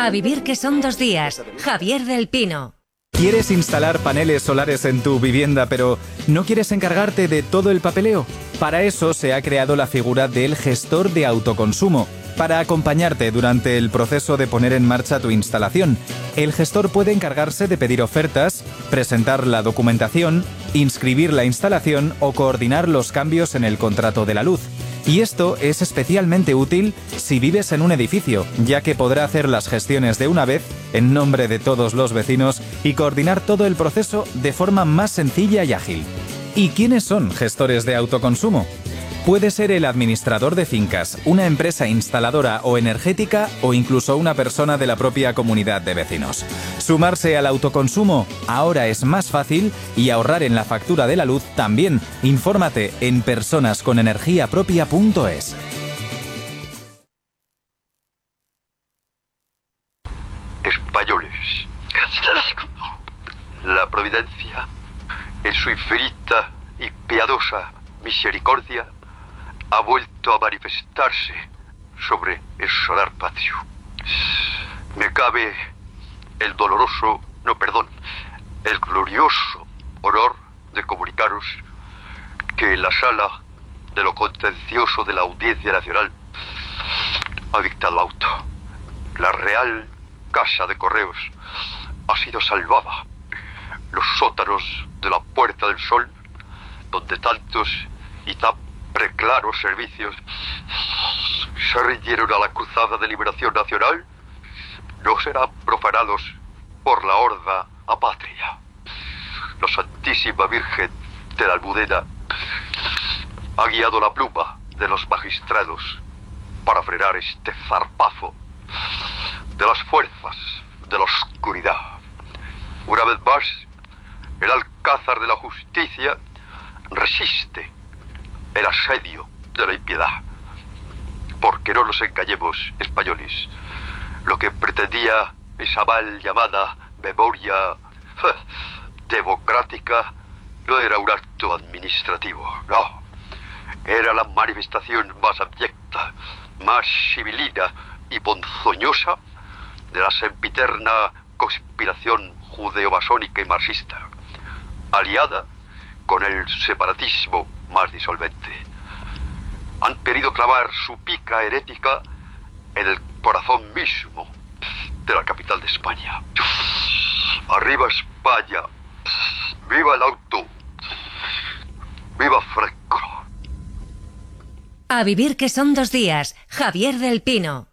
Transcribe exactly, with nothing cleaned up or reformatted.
A vivir que son dos días. Javier del Pino. ¿Quieres instalar paneles solares en tu vivienda, pero no quieres encargarte de todo el papeleo? Para eso se ha creado la figura del gestor de autoconsumo, para acompañarte durante el proceso de poner en marcha tu instalación. El gestor puede encargarse de pedir ofertas, presentar la documentación, inscribir la instalación o coordinar los cambios en el contrato de la luz. Y esto es especialmente útil si vives en un edificio, ya que podrá hacer las gestiones de una vez en nombre de todos los vecinos y coordinar todo el proceso de forma más sencilla y ágil. ¿Y quiénes son gestores de autoconsumo? Puede ser el administrador de fincas, una empresa instaladora o energética o incluso una persona de la propia comunidad de vecinos. Sumarse al autoconsumo ahora es más fácil y ahorrar en la factura de la luz también. Infórmate en personas con energía propia punto es. Españoles, la providencia, en su infinita y piadosa misericordia, ha vuelto a manifestarse sobre el solar patio. Me cabe el doloroso, no perdón, el glorioso honor de comunicaros que en la sala de lo contencioso de la Audiencia Nacional ha dictado auto. La Real Casa de Correos ha sido salvada. Los sótanos de la Puerta del Sol, donde tantos y tan preclaros servicios se rindieron a la cruzada de liberación nacional, no serán profanados por la horda apátria. La Santísima Virgen de la Almudena ha guiado la pluma de los magistrados para frenar este zarpazo de las fuerzas de la oscuridad. Una vez más, el alcázar de la justicia resiste el asedio de la impiedad. Porque no nos engañemos, españoles, lo que pretendía esa mal llamada memoria democrática no era un acto administrativo, no. Era la manifestación más abyecta, más civilina y ponzoñosa de la sempiterna conspiración judeo-masónica y marxista, aliada con el separatismo más disolvente. Han querido clavar su pica herética en el corazón mismo de la capital de España. ¡Arriba España! ¡Viva el auto! ¡Viva Franco! A vivir que son dos días. Javier del Pino.